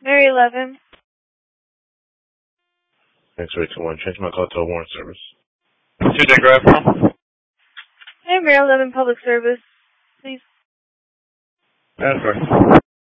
Mary 11. Thanks for 821. Change my call to a warrant service. 2-day grab from? Hey, Mary 11 Public Service. Please. That's right.